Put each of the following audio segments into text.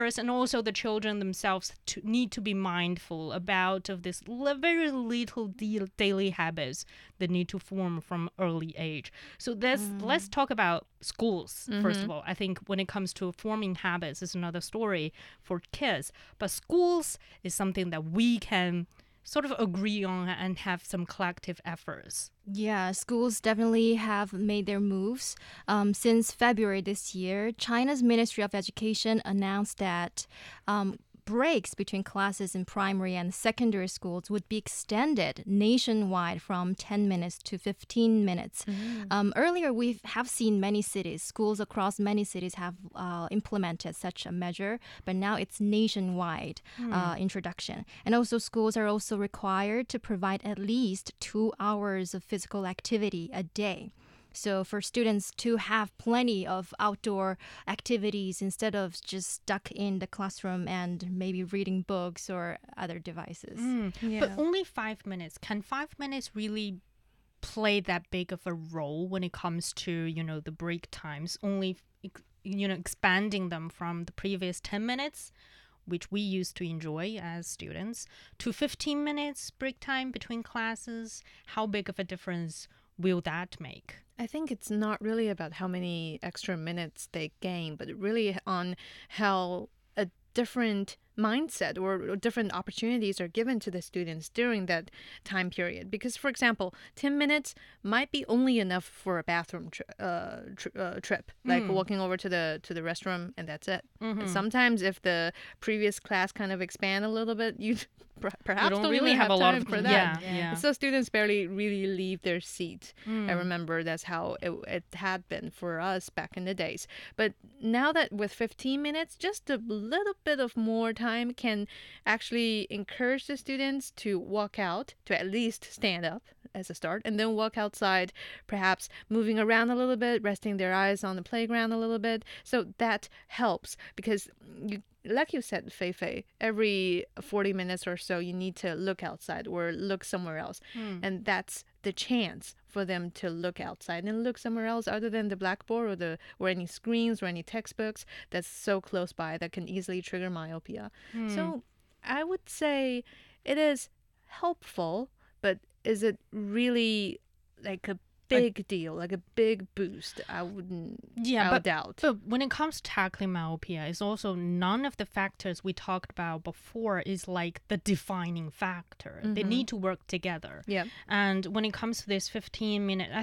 and also the children themselves need to be mindful about of this very little daily habits they need to form from early age. So let's talk about schools first of all. I think when it comes to forming habits, is another story for kids, but schools is something that we can sort of agree on and have some collective efforts. Yeah, schools definitely have made their moves. Since February this year, China's Ministry of Education announced that breaks between classes in primary and secondary schools would be extended nationwide from 10 minutes to 15 minutes. Earlier, we have seen many cities, schools across many cities have implemented such a measure, but now it's nationwide introduction. And also, schools are also required to provide at least 2 hours of physical activity a day. So for students to have plenty of outdoor activities instead of just stuck in the classroom and maybe reading books or other devices. But only 5 minutes. Can 5 minutes really play that big of a role when it comes to, the break times? Only, expanding them from the previous 10 minutes, which we used to enjoy as students, to 15 minutes break time between classes. How big of a difference will that make? I think it's not really about how many extra minutes they gain, but really on how a different mindset or different opportunities are given to the students during that time period. Because, for example, 10 minutes might be only enough for a bathroom trip, like walking over to the restroom, and that's it. And sometimes if the previous class kind of expand a little bit, you perhaps don't really even have a lot time of for that. Yeah. So students barely really leave their seat. I remember that's how it had been for us back in the days. But now that with 15 minutes, just a little bit of more time can actually encourage the students to walk out, to at least stand up as a start, and then walk outside, perhaps moving around a little bit, resting their eyes on the playground a little bit. So that helps because like you said, Fei, every 40 minutes or so, you need to look outside or look somewhere else. And that's the chance for them to look outside and look somewhere else other than the blackboard or any screens or any textbooks that's so close by that can easily trigger myopia. So I would say it is helpful, but is it really like a big deal, like a big boost? I would doubt. But when it comes to tackling myopia, it's also none of the factors we talked about before is like the defining factor. They need to work together. Yeah. And when it comes to this 15-minute,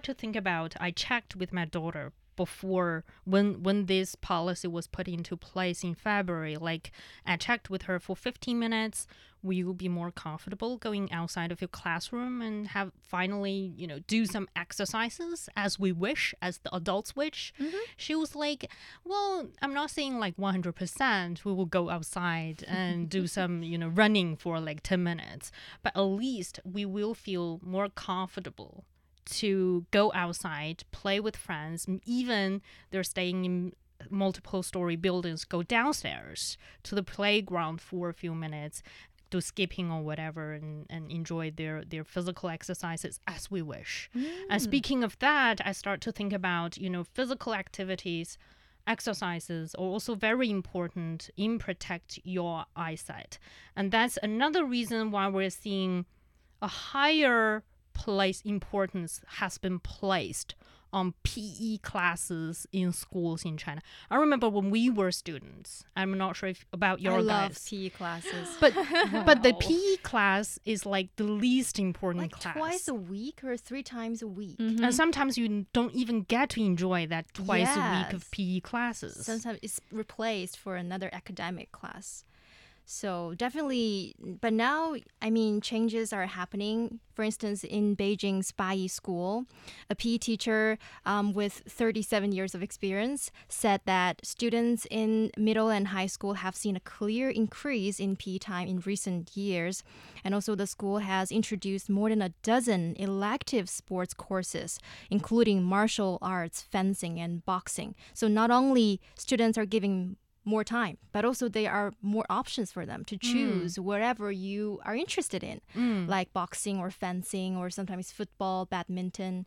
I checked with my daughter before when this policy was put into place in February. Like, I checked with her for 15 minutes. Will you be more comfortable going outside of your classroom and have finally, do some exercises as we wish, as the adults wish? She was like, well, I'm not saying like 100% we will go outside and do some, running for like 10 minutes, but at least we will feel more comfortable to go outside, play with friends, even they're staying in multiple story buildings, go downstairs to the playground for a few minutes, do skipping or whatever, and enjoy their physical exercises as we wish. And speaking of that, I start to think about, physical activities, exercises are also very important in protect your eyesight. And that's another reason why we're seeing a higher importance has been placed on PE classes in schools in China. I remember when we were students. I'm not sure about your guys. I love PE classes. But the PE class is like the least important class. Twice a week or 3 times a week. And sometimes you don't even get to enjoy that twice a week of PE classes. Sometimes it's replaced for another academic class. So definitely, but now, changes are happening. For instance, in Beijing's Bayi School, a PE teacher with 37 years of experience said that students in middle and high school have seen a clear increase in PE time in recent years. And also the school has introduced more than a dozen elective sports courses, including martial arts, fencing, and boxing. So not only students are giving more time, but also there are more options for them to choose wherever you are interested in, like boxing or fencing or sometimes football, badminton.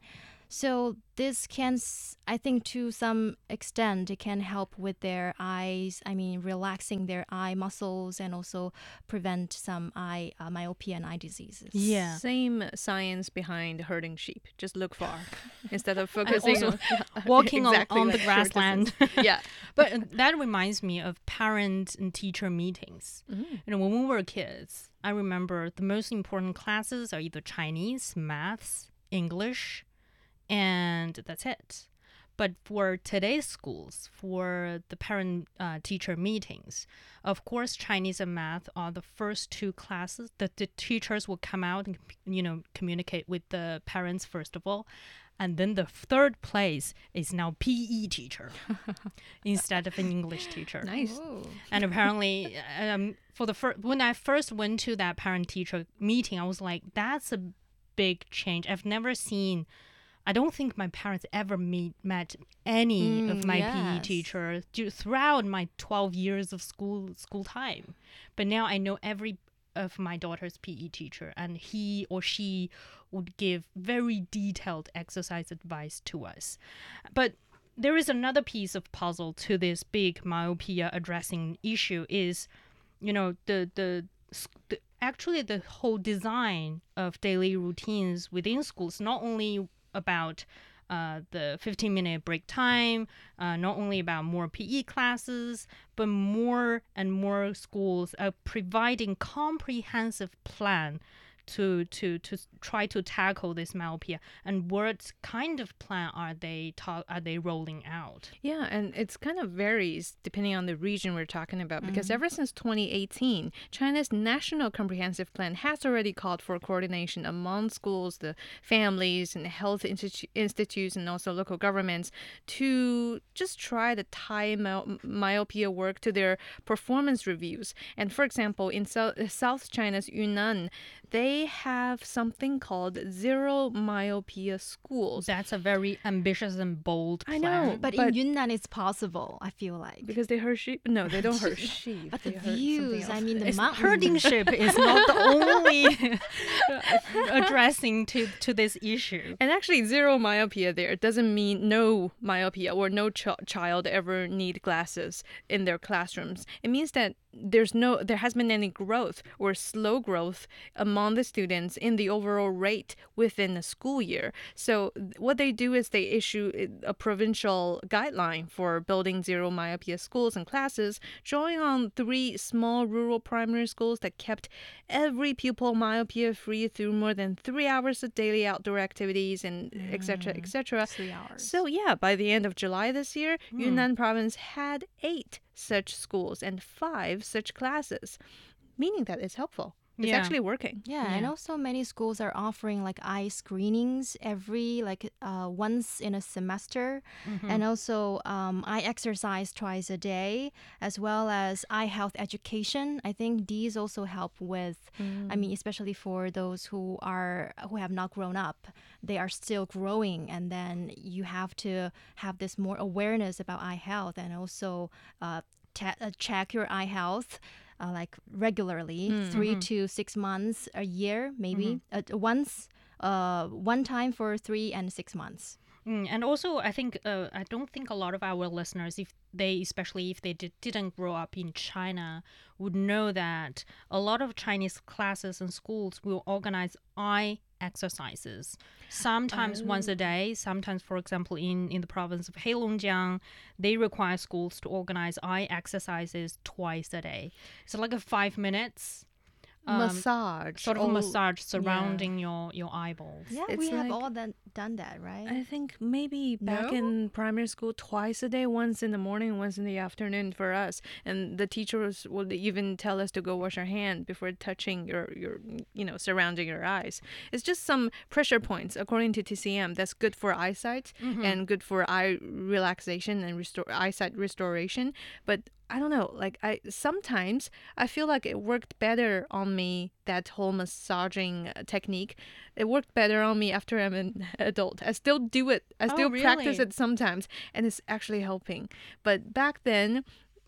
So this can, I think, to some extent, it can help with their eyes. I mean, relaxing their eye muscles and also prevent some eye myopia and eye diseases. Yeah. Same science behind herding sheep. Just look far instead of focusing also on walking exactly on the like grassland. tortoises. Yeah. But that reminds me of parent and teacher meetings. You know, when we were kids, I remember the most important classes are either Chinese, maths, English, and that's it. But for today's schools, for the parent-teacher meetings, of course, Chinese and math are the first two classes that the teachers will come out and, you know, communicate with the parents first of all. And then the third place is now PE teacher instead of an English teacher. Nice. Ooh. And apparently, when I first went to that parent-teacher meeting, I was like, that's a big change. I've never seen. I don't think my parents ever met any of my PE yes. teachers throughout my 12 years of school time. But now I know every of my daughter's PE teacher, and he or she would give very detailed exercise advice to us. But there is another piece of puzzle to this big myopia addressing issue is, you know, actually the whole design of daily routines within schools, not only about the 15-minute break time, not only about more PE classes, but more and more schools are providing comprehensive plan to try to tackle this myopia. And what kind of plan are they rolling out? Yeah, and it's kind of varies depending on the region we're talking about, because ever since 2018, China's National Comprehensive Plan has already called for coordination among schools, the families, and health institutes, and also local governments to just try to tie myopia work to their performance reviews. And for example, in South China's Yunnan, they have something called zero myopia schools. That's a very ambitious and bold plan. I know, But in Yunnan, it's possible, I feel like. Because they herd sheep? No, they don't herd sheep. But They the herd something views, else. I mean, the It's mountains. herding sheep is not the only addressing to this issue. And actually, zero myopia there doesn't mean no myopia or no child ever need glasses in their classrooms. It means that there has been any growth or slow growth among the students in the overall rate within a school year. So what they do is they issue a provincial guideline for building zero myopia schools and classes, drawing on 3 small rural primary schools that kept every pupil myopia free through more than 3 hours of daily outdoor activities and etc. etc. 3 hours. So yeah, by the end of July this year, Yunnan province had 8 such schools and 5 such classes, meaning that it's helpful. It's Yeah. actually working. Yeah, and also many schools are offering like eye screenings every once in a semester, and also eye exercise twice a day, as well as eye health education. I think these also help with. I mean, especially for those who have not grown up, they are still growing, and then you have to have this more awareness about eye health, and also check your eye health. Like regularly, 3 to 6 months a year, maybe one time for 3 and 6 months. And also, I think I don't think a lot of our listeners, especially if they didn't grow up in China, would know that a lot of Chinese classes and schools will organize eye exercises, sometimes once a day. Sometimes, for example, in the province of Heilongjiang, they require schools to organize eye exercises twice a day. So like a 5 minutes Massage. sort of a massage surrounding your eyeballs. Yeah, It's we have like- all done that, right? I think maybe back No? in primary school, twice a day, once in the morning, once in the afternoon for us. And the teachers would even tell us to go wash our hand before touching your surrounding your eyes. It's just some pressure points, according to TCM, that's good for eyesight and good for eye relaxation and eyesight restoration. But I don't know, like sometimes I feel like it worked better on me, that whole massaging technique. It worked better on me after I'm an adult. I still do it. I still practice really? it sometimes, and it's actually helping. But back then,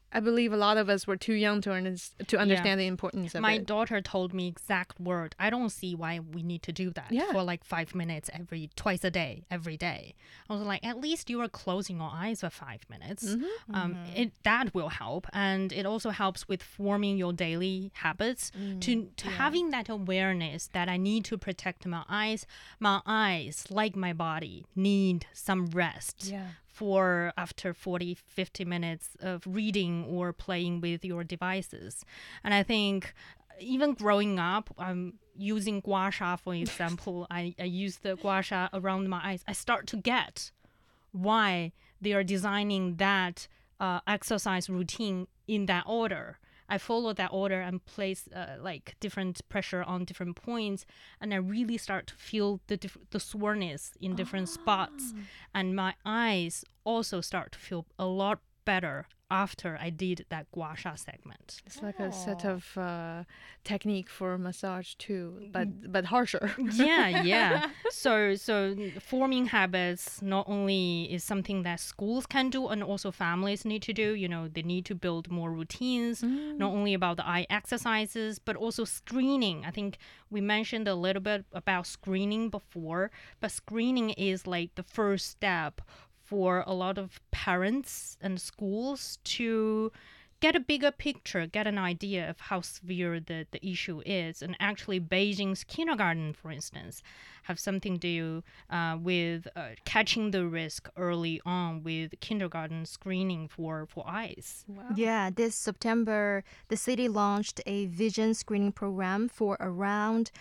I believe a lot of us were too young to understand the importance of My it. daughter told me exact word. I don't see why we need to do that Yeah. for like 5 minutes twice a day, every day. I was like, at least you are closing your eyes for 5 minutes. That will help, and it also helps with forming your daily habits. To having that awareness that I need to protect my eyes. My eyes, like my body, need some rest. Yeah. For after 40, 50 minutes of reading or playing with your devices. And I think even growing up, I'm using gua sha, for example. I use the gua sha around my eyes. I start to get why they are designing that exercise routine in that order. I follow that order and place like different pressure on different points, and I really start to feel the soreness in different spots, and my eyes also start to feel a lot better after I did that gua sha segment. It's like a set of technique for massage too, but harsher. Yeah. So forming habits not only is something that schools can do and also families need to do. You know, they need to build more routines, not only about the eye exercises, but also screening. I think we mentioned a little bit about screening before, but screening is like the first step for a lot of parents and schools to get a bigger picture, get an idea of how severe the issue is. And actually, Beijing's kindergarten, for instance, have something to do with catching the risk early on with kindergarten screening for eyes. Wow. Yeah, this September, the city launched a vision screening program for around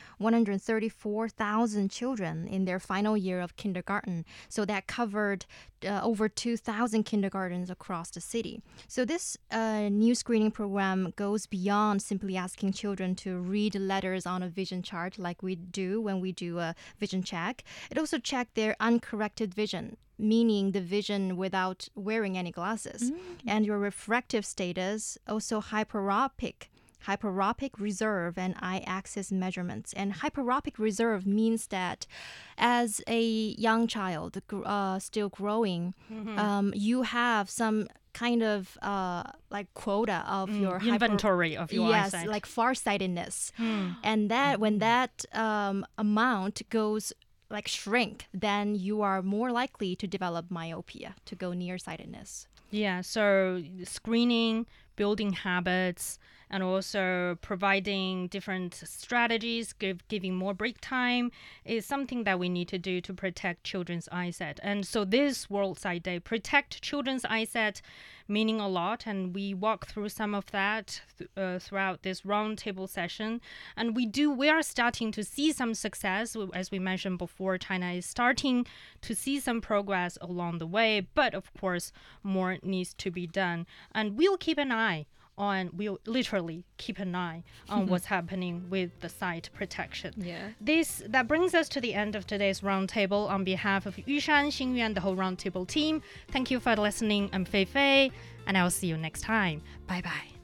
134,000 children in their final year of kindergarten. So that covered over 2,000 kindergartens across the city. So this new screening program goes beyond simply asking children to read letters on a vision chart like we do when we do a vision check. It also checked their uncorrected vision, meaning the vision without wearing any glasses, and your refractive status, also hyperopic reserve and eye axis measurements. And hyperopic reserve means that as a young child still growing, you have some kind of like quota of your inventory of your eyesight. Like farsightedness. And that when that amount goes like shrink, then you are more likely to develop myopia, to go nearsightedness. Yeah, so screening, building habits, and also providing different strategies, giving more break time is something that we need to do to protect children's eyesight. And so this World Sight Day, protect children's eyesight, meaning a lot. And we walk through some of that throughout this roundtable session. And we are starting to see some success. As we mentioned before, China is starting to see some progress along the way. But of course, more needs to be done. And we'll keep an eye we'll literally keep an eye on what's happening with the sight protection. Yeah. That brings us to the end of today's roundtable. On behalf of Yushan, Xingyuan, and the whole roundtable team, thank you for listening. I'm Fei Fei, and I'll see you next time. Bye bye.